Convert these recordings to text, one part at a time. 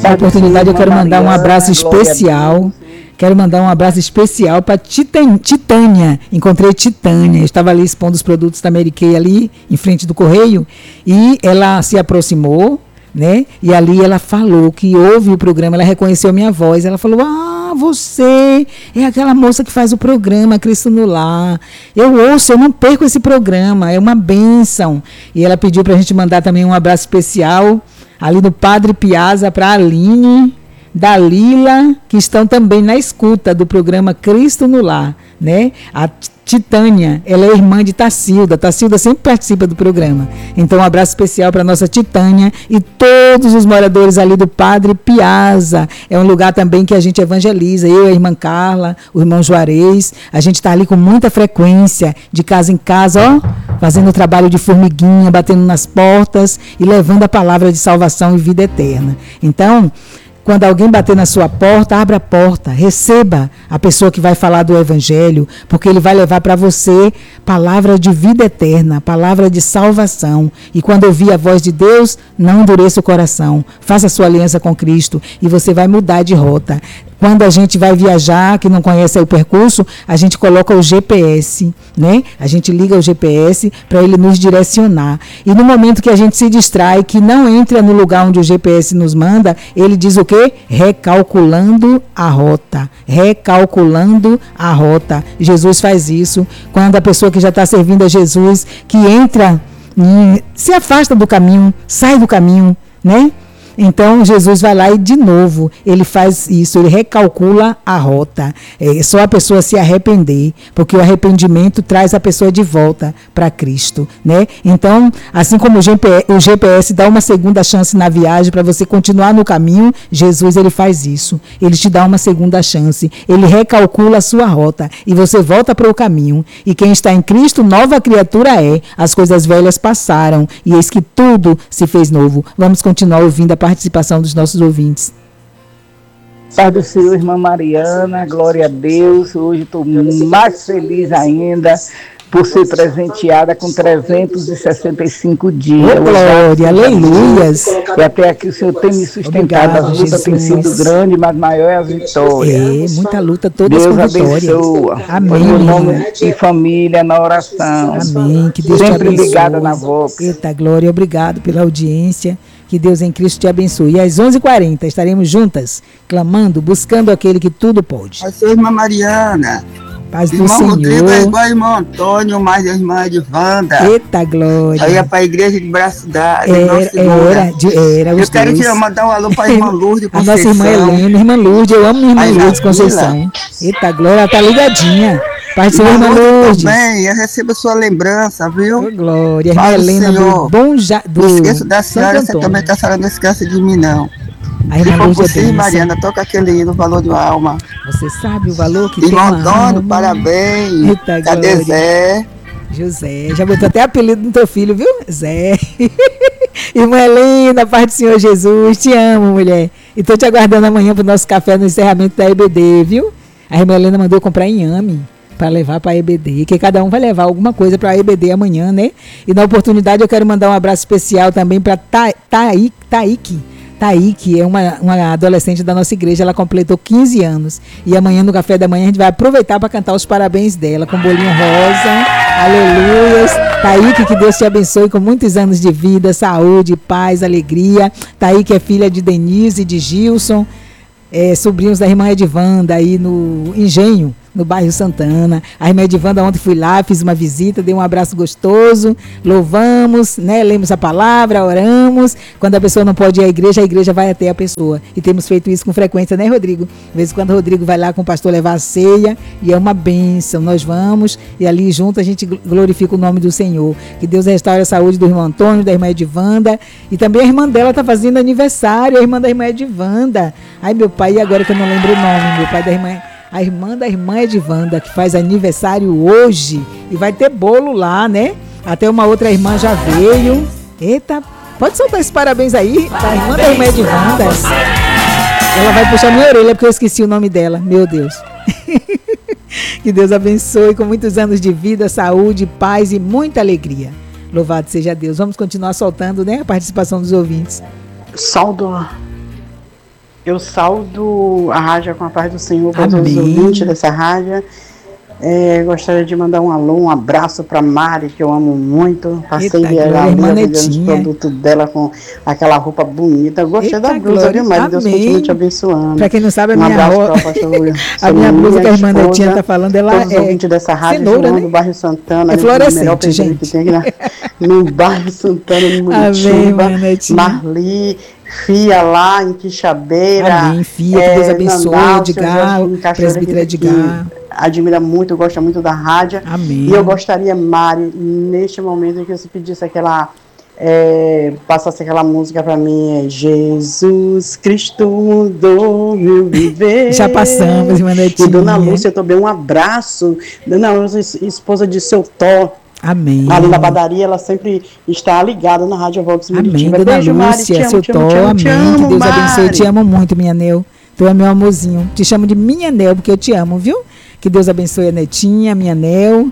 Na oportunidade eu quero mandar um abraço especial. Quero mandar um abraço especial para Titânia. Encontrei Titânia. Eu estava ali expondo os produtos da Mary Kay ali em frente do correio e ela se aproximou, né? E ali ela falou que ouve o programa, ela reconheceu a minha voz. Ela falou: você é aquela moça que faz o programa Cristo no Lar. Eu ouço, eu não perco esse programa, é uma bênção. E ela pediu para a gente mandar também um abraço especial ali do Padre Piazza para a Aline, Dalila, que estão também na escuta do programa Cristo no Lar, né? A Titânia, ela é irmã de Tacilda. Tacilda sempre participa do programa. Então, um abraço especial para a nossa Titânia e todos os moradores ali do Padre Piazza. É um lugar também que a gente evangeliza. Eu, a irmã Carla, o irmão Juarez, a gente está ali com muita frequência, de casa em casa, ó, fazendo trabalho de formiguinha, batendo nas portas e levando a palavra de salvação e vida eterna. Então, quando alguém bater na sua porta, abra a porta, receba a pessoa que vai falar do Evangelho, porque ele vai levar para você palavra de vida eterna, palavra de salvação. E quando ouvir a voz de Deus, não endureça o coração, faça a sua aliança com Cristo e você vai mudar de rota. Quando a gente vai viajar, que não conhece o percurso, a gente coloca o GPS, né? A gente liga o GPS para ele nos direcionar. E no momento que a gente se distrai, que não entra no lugar onde o GPS nos manda, ele diz o quê? Recalculando a rota. Recalculando a rota. Jesus faz isso. Quando a pessoa que já está servindo a Jesus, que entra, se afasta do caminho, sai do caminho, né? Então, Jesus vai lá e, de novo, ele faz isso, ele recalcula a rota. É só a pessoa se arrepender, porque o arrependimento traz a pessoa de volta para Cristo, né? Então, assim como o GPS dá uma segunda chance na viagem para você continuar no caminho, Jesus, ele faz isso. Ele te dá uma segunda chance. Ele recalcula a sua rota e você volta para o caminho. E quem está em Cristo, nova criatura é. As coisas velhas passaram e eis que tudo se fez novo. Vamos continuar ouvindo a participação dos nossos ouvintes. Pai do Senhor, irmã Mariana, glória a Deus. Hoje estou mais feliz ainda por ser presenteada com 365 dias. Glória, aleluias. E até aqui o Senhor tem me sustentado. As lutas têm sido grandes, mas maior é a vitória. É, muita luta, todas Deus com vitória. Abençoa. Amém. Em nome de família, na oração. Amém. Que Deus sempre te abençoe. ligada na Vox. Eita, glória, obrigado pela audiência. Que Deus em Cristo te abençoe. E às 11h40 estaremos juntas, clamando, buscando aquele que tudo pode. Eu sou a irmã Mariana. Paz do irmão Senhor. Rodrigo é igual ao irmão Antônio, mais a irmã Edvanda. Eita, glória. Eu ia para a igreja de braço dado. Era eu quero mandar um alô para a irmã Lourdes Conceição. A nossa irmã Helena, irmã Lourdes, eu amo a irmã Lourdes Conceição. Eita, glória, ela tá ligadinha. Pai do Senhor, irmã Lourdes. Bem, eu recebo a sua lembrança, viu? Glória, irmã Helena do Bom Não esqueço da senhora, você também está falando, não esquece de mim, não. A irmã Lourdes você, Mariana, toca aquele hino, o valor de uma alma. Você sabe o valor que irmão tem uma Antônio, alma. Parabéns. Eita, cadê glória. Zé? José, já botou até apelido no teu filho, viu? Zé. Irmã Helena, Pai do Senhor Jesus, te amo, mulher. E tô te aguardando amanhã pro nosso café no encerramento da EBD, viu? A irmã Helena mandou comprar inhame para levar para a EBD, que cada um vai levar alguma coisa para a EBD amanhã, né? E na oportunidade eu quero mandar um abraço especial também para Taíque é uma adolescente da nossa igreja, ela completou 15 anos. E amanhã, no café da manhã, a gente vai aproveitar para cantar os parabéns dela, com bolinho rosa. Aleluias. Taíque, que Deus te abençoe com muitos anos de vida, saúde, paz, alegria. Taíque é filha de Denise e de Gilson, sobrinhos da irmã Edvanda, aí no Engenho, no bairro Santana. A irmã Edvanda, ontem fui lá, fiz uma visita, dei um abraço gostoso, louvamos, né, lemos a palavra, oramos. Quando a pessoa não pode ir à igreja, a igreja vai até a pessoa. E temos feito isso com frequência, né, Rodrigo? De vez em quando o Rodrigo vai lá com o pastor levar a ceia, e é uma bênção. Nós vamos, e ali junto a gente glorifica o nome do Senhor. Que Deus restaure a saúde do irmão Antônio, da irmã Edvanda, e também a irmã dela está fazendo aniversário, a irmã da irmã Edvanda. Ai, meu pai, e agora que eu não lembro o nome, meu pai da irmã... A irmã da irmã Edvanda, que faz aniversário hoje. E vai ter bolo lá, né? Até uma outra irmã já veio. Eita, pode soltar esses parabéns aí. Da irmã da irmã Edvanda. Ela vai puxar minha orelha porque eu esqueci o nome dela. Meu Deus. Que Deus abençoe com muitos anos de vida, saúde, paz e muita alegria. Louvado seja Deus. Vamos continuar soltando, né, a participação dos ouvintes. Saldo Eu saldo a rádio com a paz do Senhor para todos os ouvintes dessa rádio. Gostaria de mandar um alô, um abraço para Mari, que eu amo muito. Passei ela ali os produtos dela com aquela roupa bonita. Eu gostei da blusa, viu, Mari? Deus continue te abençoando. Para quem não sabe, a minha blusa que a irmã Netinha está falando, ela todos os ouvintes dessa rádio, cenoura, né? Do bairro Santana. É fluorescente, gente. Que tem aqui no bairro Santana, no Muritiba. Marli, Fia lá em Quixabeira. Amém, Fia, que Deus abençoe, Edgar, presbítero Edgar. Admira muito, gosta muito da rádio. Amém. E eu gostaria, Mari, neste momento que você pedisse aquela, passasse aquela música para mim, Jesus Cristo mudou meu viver. Já passamos, irmã Netinha. E Dona Lúcia, também um abraço. Dona Lúcia, esposa de seu Tó. Amém. Ali na padaria, ela sempre está ligada na Rádio Vox Muritiba. Amém, Dona Beijo, Lúcia, Mari, seu Tó, amém. Que Deus abençoe, te amo muito, minha Neu. Tu é meu amorzinho. Te chamo de minha Nel, porque eu te amo, viu? Que Deus abençoe a Netinha, a minha Nel.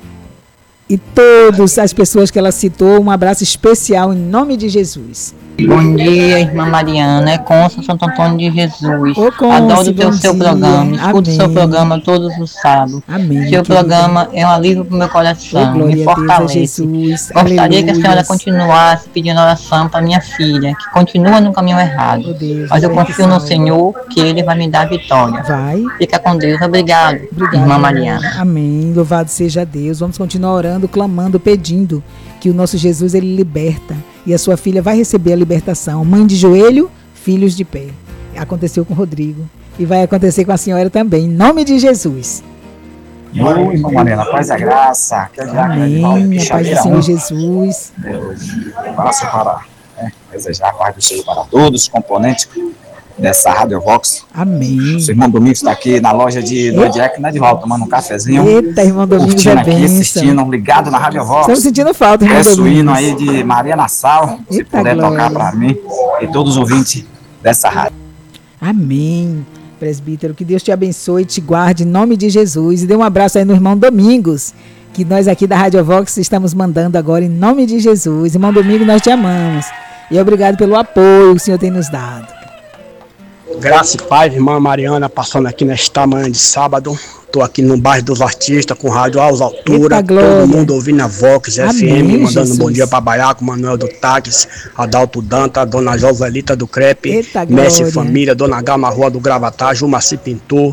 E todas as pessoas que ela citou, um abraço especial em nome de Jesus. Bom dia, irmã Mariana, é Consta Santo Antônio de Jesus. Adoro o seu programa, escuto o seu programa todos os sábados. Amém. Seu programa é um alívio para o meu coração, me fortalece. Gostaria que a senhora continuasse pedindo oração para minha filha, que continua no caminho errado. Mas eu confio no Senhor, que Ele vai me dar vitória. Vai. Fica com Deus. Obrigado, irmã Mariana. Amém. Louvado seja Deus. Vamos continuar orando, clamando, pedindo que o nosso Jesus, Ele liberta. E a sua filha vai receber a libertação. Mãe de joelho, filhos de pé. Aconteceu com o Rodrigo. E vai acontecer com a senhora também. Em nome de Jesus. Oi, irmã Mariana, paz e graça. Amém. A paz do Senhor Jesus. Passo para desejar a paz do Senhor para todos os componentes dessa Rádio Vox. Amém. O irmão Domingos está aqui na loja do Jack, né, de volta, tomando um cafezinho. Eita, irmão Domingos, curtindo aqui, assistindo, ligado na Rádio Vox. Estamos sentindo falta, irmão Domingos. Suíno aí de Maria Nassau, se puder tocar para mim e todos os ouvintes dessa rádio. Amém. Presbítero, que Deus te abençoe e te guarde em nome de Jesus. E dê um abraço aí no irmão Domingos, que nós aqui da Rádio Vox estamos mandando agora em nome de Jesus. Irmão Domingos, nós te amamos. E obrigado pelo apoio que o Senhor tem nos dado. Graça e paz, irmã Mariana, passando aqui nesta manhã de sábado. Estou aqui no bairro dos Artistas, com rádio às alturas. Todo mundo ouvindo a Vox FM, mandando um bom dia para Baiaco, Manuel do Táxi, Adalto Danta, Dona Joselita do Crepe, Mestre Família, Dona Gama Rua do Gravatá, Jumaci Pintor.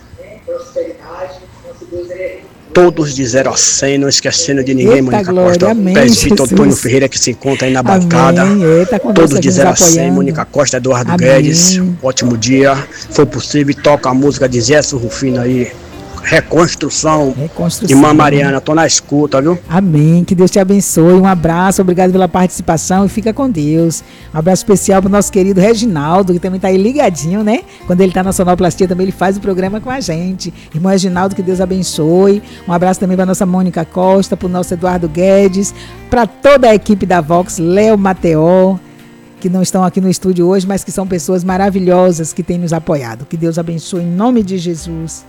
Todos de 0 a 100, não esquecendo de ninguém, Mônica Costa, presbítero Antônio Ferreira, que se encontra aí na bancada. Todos de 0 a 100, Mônica Costa, Eduardo Guedes, ótimo dia. Se for possível, toca a música de Zé Rufino aí. Reconstrução. Irmã Mariana, estou na escuta, viu? Amém, que Deus te abençoe, um abraço, obrigado pela participação e fica com Deus. Um abraço especial para o nosso querido Reginaldo, que também está aí ligadinho, né? Quando ele está na sonoplastia também ele faz o programa com a gente. Irmão Reginaldo, que Deus abençoe. Um abraço também para a nossa Mônica Costa, para o nosso Eduardo Guedes, para toda a equipe da Vox, Léo Mateó, que não estão aqui no estúdio hoje, mas que são pessoas maravilhosas que têm nos apoiado. Que Deus abençoe em nome de Jesus.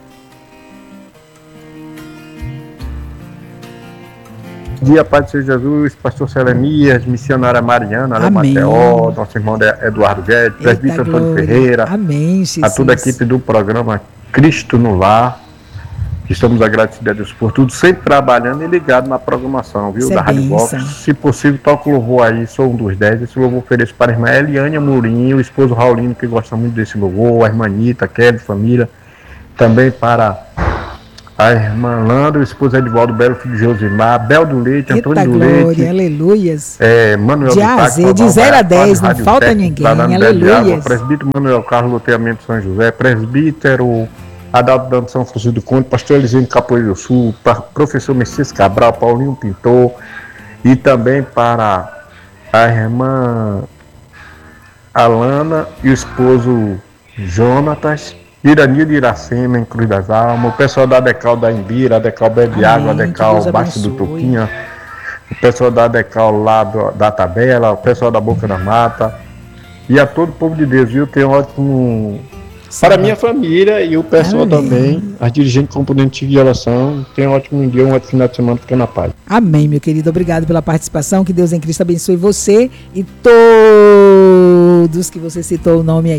Bom dia, Pai do Senhor Jesus, pastor Selemias, missionária Mariana, Léo Mateó, nosso irmão Eduardo Guedes, presbítero Antônio Ferreira, amém, Jesus. A toda a equipe do programa Cristo no Lar, que estamos agradecidos a Deus por tudo, sempre trabalhando e ligado na programação, viu, da Rádio Vox. Se possível, toca o louvor aí, sou um dos 10, esse louvor ofereço para a irmã Eliane Amorim, o esposo Raulino, que gosta muito desse louvor, a irmã Anitta, Kelly, família, também para a irmã Landa, o esposo Edivaldo Belo, filho de Josimar, Bel do Leite, Antônio do Leite. Aleluias. Manuel de A, de 0 a 10, não falta ninguém. Aleluias. Presbítero Manuel Carlos, loteamento São José, presbítero Adalto Dante São Francisco do Conde, pastor Eliseu Capoeira do Sul, professor Messias Cabral, Paulinho Pintor, e também para a irmã Alana e o esposo Jonatas, Iranil de Iracema, em Cruz das Almas, o pessoal da Decal da Imbira, a Decal Bebe Água, a Decal Baixo do Tupinha, o pessoal da Decal lá da Tabela, o pessoal da Boca da Mata, e a todo o povo de Deus, viu? Tem um ótimo... Para a minha família e o pessoal também, as dirigentes componentes de oração, tem um ótimo dia, um ótimo final de semana, fica na paz. Amém, meu querido, obrigado pela participação, que Deus em Cristo abençoe você e todos que você citou o nome aí.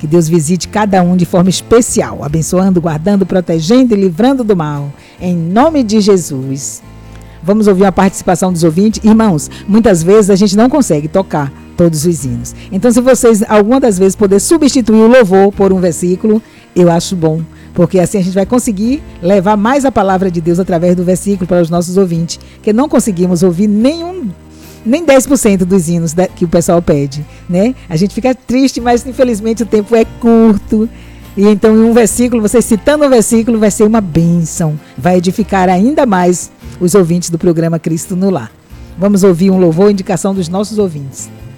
Que Deus visite cada um de forma especial, abençoando, guardando, protegendo e livrando do mal. Em nome de Jesus. Vamos ouvir a participação dos ouvintes. Irmãos, muitas vezes a gente não consegue tocar todos os hinos. Então, se vocês, alguma das vezes, poder substituir o louvor por um versículo, eu acho bom. Porque assim a gente vai conseguir levar mais a palavra de Deus através do versículo para os nossos ouvintes. Que não conseguimos ouvir nem 10% dos hinos que o pessoal pede, né? A gente fica triste, mas infelizmente o tempo é curto. E então, em um versículo, você citando um versículo, vai ser uma bênção. Vai edificar ainda mais os ouvintes do programa Cristo no Lar. Vamos ouvir um louvor, indicação dos nossos ouvintes.